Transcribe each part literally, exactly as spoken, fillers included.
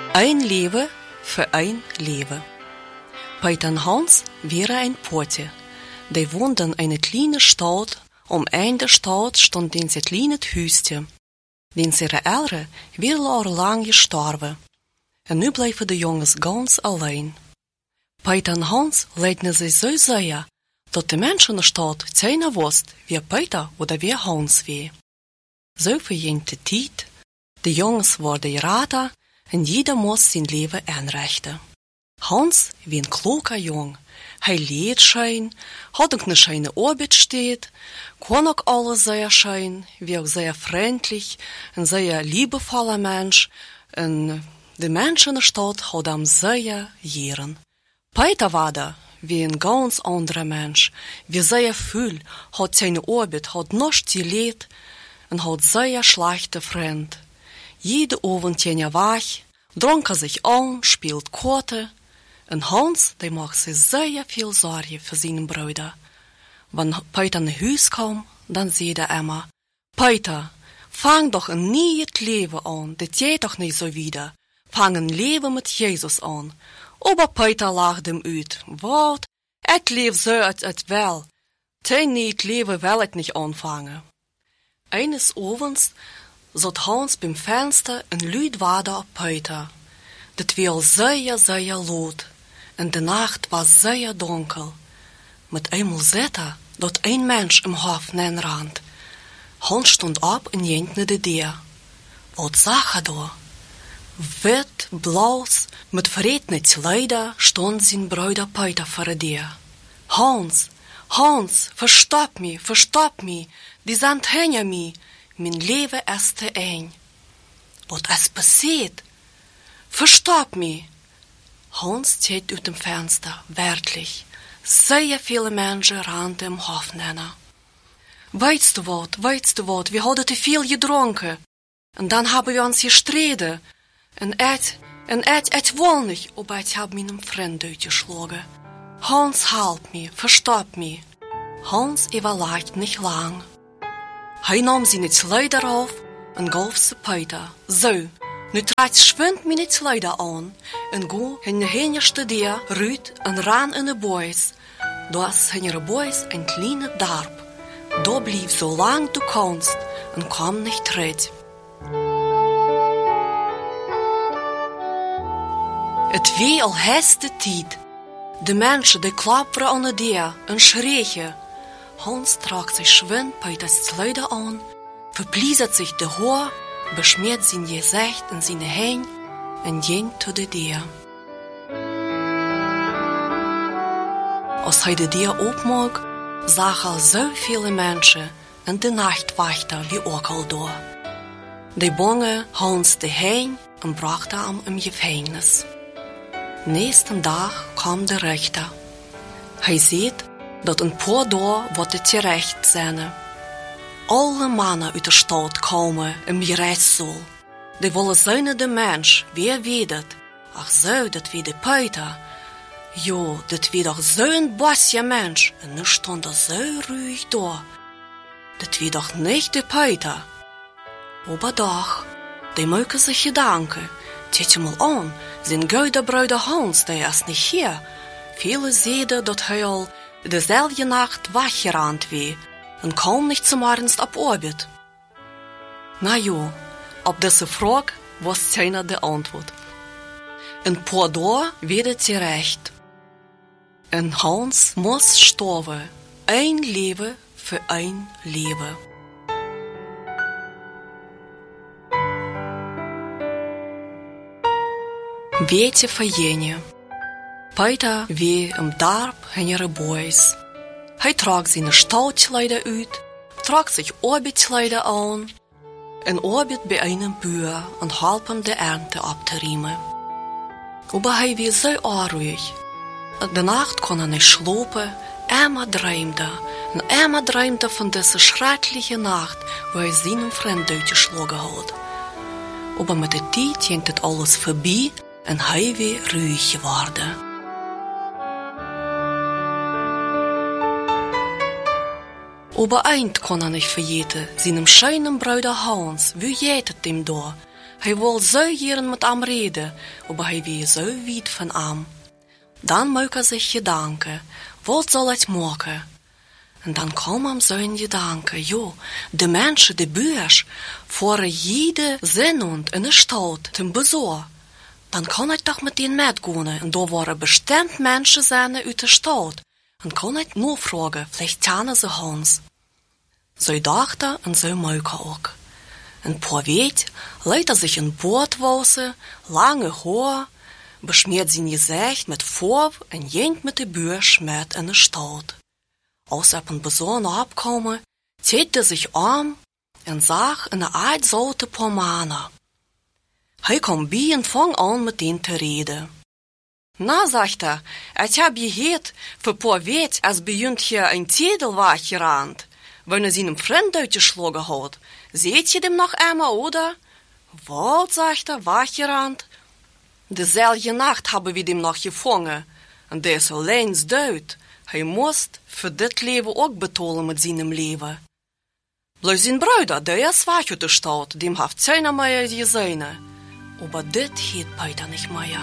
Ein Leben für ein Leben. Peter und Hans waren ein Pote. Die woonden in einer kleinen Stadt. Om een der Stadt stond eens het kleine huisje. Dins ihre Eltern waren al lang gestorben. En nu bleven de jongens ganz alleen. Peter en Hans leidden zich zo zeer, dat de mensen in de stad zeker wist wie Peter oder wie Hans was. Zo verging de tijd, de jongens worden geraten en jeder moest zijn leven inrichten. Hans was een kloke jong. Hij leert schön, had ook een schöne Arbeit steht, kon ook alles sehr schön, wie auch sehr freundlich, ein sehr liebevoller Mensch, und die Menschen in der Stadt hat ihm sehr gern. Peter war da, wie ein ganz anderer Mensch, wie sehr viel, hat seine Arbeit, hat nichts gelehrt, und hat sehr schlechte Freunde. Jede Abend gehen wach, trank sich an, spielt Karte. En Hans, die macht sich sehr viel Sorge für seinen Bruder. Wenn Peter nach Hause kam, dann sieht er immer, Peter, fang doch ein neues Leben an, das geht doch nicht so wieder. Fang ein Leben mit Jesus an. Aber Peter lacht ihm uit. Wat? Het leeft zo als het wel. Dein neues Leben will ich nicht anfangen. Eines Abends zat Hans beim Fenster en luid waardde op Peter. Dat was sehr, sehr laut. En de nacht was sehr donker. Met eenmaal zat er dat een mens im Hof rand. Hans stond op en ging naar de deur. Wat zag hij daar? Wit, blauw, met verretene kleider stond zijn bruder Peter voor de deur. Hans, Hans, verstop me, verstop me, die zijn hinter me, mijn leven is te eng. Wat is passiert? Verstop me. Hans steht uit dem Fenster, wirklich. Sehr viele Menschen rannten im Hof nennen. Weißt du wat, weißt du wat, wir hadden te viel gedronken. Und dann haben wir uns gestreden. Und et, und et, et wohl nicht, aber ich hab meinen Freund durchgeschlagen. Hans, halt mich, verstop mich. Hans überlegt nicht lang. Er nahm seine Kleider auf und gab sie Peter. So. Nu trekt schwind meine Kleider an en go in de henigste deur ruit en ran in de boys. Da is in ihre boys ein kleiner Dorp. Da blieb so lang du kannst en komm nicht terug. Het wie al heste tijd. De mensen die klapperen aan de deur en schreeuwen. Hans tragt sich schwind Peters Kleider an, verbliezert sich de Haar, beschmiert sein Gesicht und seine Hände und ging zu der Tür. Als er die Tür aufmacht, sah er so viele Menschen und die Nachtwächter wie auch all da. Die bangen Hans die Hände und brachte ihn im Gefängnis. Nächsten Tag kam der Richter. Er sieht, dass ein paar da wird gerecht sein. Alle Männer uit de stad komen im Gerichtssaal. Die wollen zijn de mens, wer weet. Ach zo, dat wie de Peter. Jo, dat wie doch zo'n bosje mens. En nu stond er zo ruhig da. Dat wie doch nicht de Peter. Aber doch, die maken sich Gedanken. Zet je mal an, zijn goede bruder Hans, der ist nicht hier. Viele zeiden dat hij al dezelfde nacht weggerand wie. En kaum nicht zum Ernst ab Arbeit. Na jo, op deze Frage was keiner de Antwort. Ein paar Tage wird gerecht. En Hans muss sterben. Ein Leben für ein Leben. Wete vergingen. Peter wie im Dorp in ihre Boys. Hij trok zijn stoutkleider uit, trok zich arbeidskleider aan en arbeid bij een boer en halp hem de ernte op te riemen. Aber hij was zo onruhig. De nacht kon hij niet slapen, immer droomde. En immer droomde van deze schreckliche Nacht, wo hij zijn vriend doodgeslagen had. Aber met de tijd ging het alles voorbij en hij weer ruhig geworden. Aber eint kann er nicht verjeten, seinem schönen Bruder Hans, wie geht es dem da? Hij wil zo jaren met hem reden, aber hij wie zo weit van hem. Dan maakt hij zich gedanken, wat zal het maken? En dan kwam hem zo'n gedanke, jo, de mensen, de beurs, voor jede zinnend in de stad te bezorgen. Dan kan ik toch met die metgaan. En daar waren bestemd mensen zijn uit de stad. En kan ik nog vragen, vielleicht kennen ze ons. Zij dachten en zij maken ook. Een paar weet, leidt er zich in Bootwasser, lange haar, besmeert zijn gezicht met Farbe en jengt met de beurs met in de stad. Als op een bezonnen opkomen, zet hij zich om en zag een uitzoute pomane. Hij kwam bij en vang aan met hen te reden. Na, zegt hij, ik heb gehoord, voor paar weet, als bij jullie hier een tijdel weggerand, wanneer ze een vriend uitgeslagen had. Ziet je hem nog eenmaal, oder? Wat, zegt hij, weggerand? Dezelfde nacht hebben we hem nog gevangen, en dat is alleen dood. Hij moest voor dit leven ook betalen met zijn leven. Bloos zijn bruider, die is weg uit de stad, die heeft zijn meer gezien. Aber dit geht Peter nicht mehr.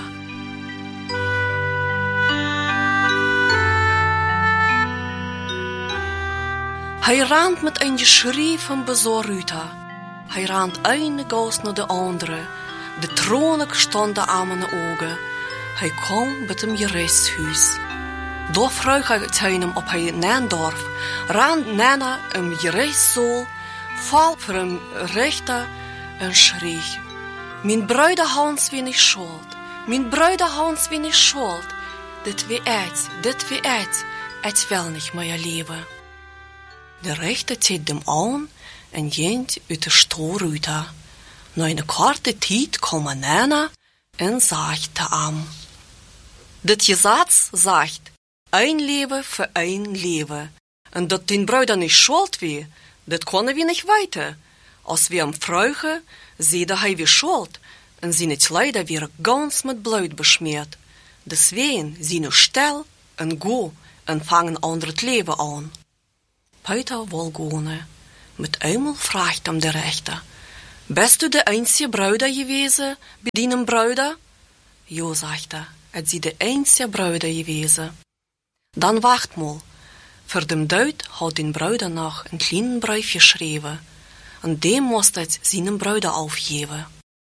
Hij rent met een geschrei van bezorgdheid. Hij rent eine Gaus naar de andere. De tronen stonden aan mijn ogen. Hij kwam met hem gerechtshuis. Daar vroeg hij hem op hij neendorf. Rent nena een gerechtszaal, val voor een rechter en schreef. Mijn bruider Hans wie niet schuld. Mijn bruider Hans wie niet schuld. Dit wie het, dit wie het. Het wil niet meer leven. De rechter zet hem aan en jent uit de stoorruite. Na een korte tijd kwam een nana en zegt te hem. Dit gezet zegt, een leven voor een leven. En dat den bruider niet schuld wie, dat konden we niet weten. Als we hem vragen, zeide hij wie schuld, en zijn kleider weer ganz met bloed besmeerd. Deswegen zijn nu stil en go en vangen ander het leven aan. Peter wil gaan. Met eenmaal vraagt hem de rechter, bist du de einzige bruider gewezen bij die bruider? Jo, zegt hij, het is de einzige bruider gewezen. Dan wacht mal, voor dem Duit had den bruider nog een kleinen brief geschreven, en dem moest het zijn bruider afgeven.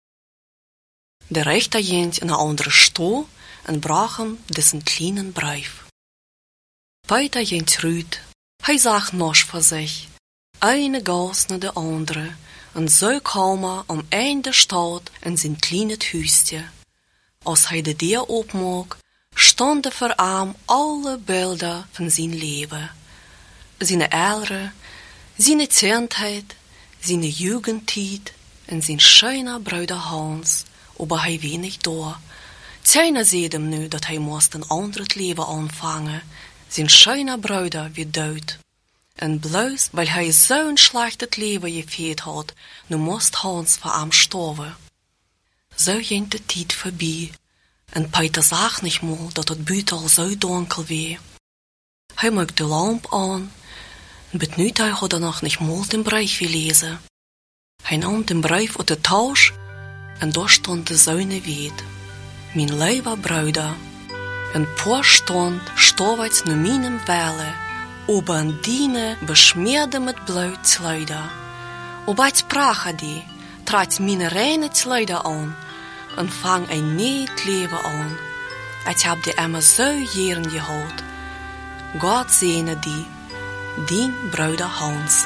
De rechter ging in een andere stoel en bracht hem dessen kleinen brief. Peter ging terug. Hij zag nog voor zich, eine Gaus naar de andere, en zo kwam hij om een de stad in zijn kleine huisje. Als hij de deur opmaakte, stonden voor hem alle beelden van zijn leven. Zijn Eltern, zijn Zendheid, zijn Jugendtijd en zijn schöne bruider Hans, aber hij wenig door. Keiner zeide hem nu dat hij moest een ander leven aanvangen. Zijn schöne bruider wie dood. En bloos, weil hij zo'n slecht het leven geveerd had, nu moest Hans voor hem sterven. Zo ging de tijd voorbij. En Peter zag niet meer dat het buiten al zo donker was. Hij maakte de lamp aan, en bet hij had er nog niet meer den brief gelezen. Hij nam den brief uit de tas, en daar stond de zoune weet. Mijn lieve bruider. Een paar stond storwärts nu meinem Welle, aber een diene besmeerde met bloed Kleider. Aber het sprach die, trat meine reine Kleider aan, en vang een nieuw leven aan. Ik heb die immer zo jaren gehad. God zene die, dien bruider Hans.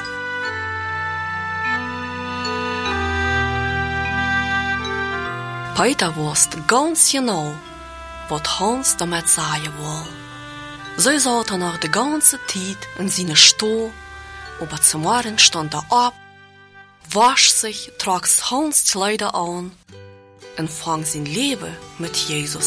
Peter wist ganz genau, wat Hans damit sagen will. So saß er noch die ganze Zeit in seiner Stuhl, aber zum Morgen stand er ab, wasch sich, trug Hans Kleider an und fang sein Leben mit Jesus